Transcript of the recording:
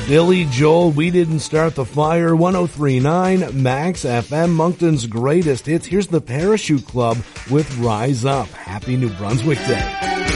Billy Joel, We Didn't Start the Fire, 103.9 Max FM, Moncton's greatest hits. Here's the Parachute Club with Rise Up. Happy New Brunswick Day.